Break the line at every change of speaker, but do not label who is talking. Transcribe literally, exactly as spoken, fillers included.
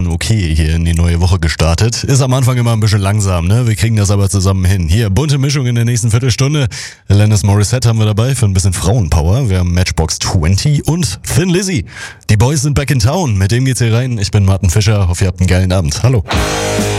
okay hier in die neue Woche gestartet. Ist am Anfang immer ein bisschen langsam, ne? Wir kriegen das aber zusammen hin. Hier, bunte Mischung in der nächsten Viertelstunde. Alanis Morissette haben wir dabei für ein bisschen Frauenpower. Wir haben Matchbox zwanzig und Thin Lizzy. Die Boys sind back in town. Mit dem geht's hier rein. Ich bin Martin Fischer. Hoffe, ihr habt einen geilen Abend. Hallo.